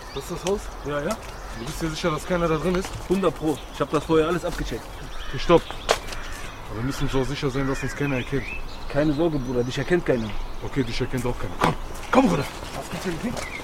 Das ist das Haus? Ja, ja. Du bist dir sicher, dass keiner da drin ist? 100 Pro. Ich habe das vorher alles abgecheckt. Okay, stopp. Aber wir müssen so sicher sein, dass uns keiner erkennt. Keine Sorge, Bruder. Dich erkennt keiner. Okay, dich erkennt auch keiner. Komm, komm, Bruder. Was gibt's denn?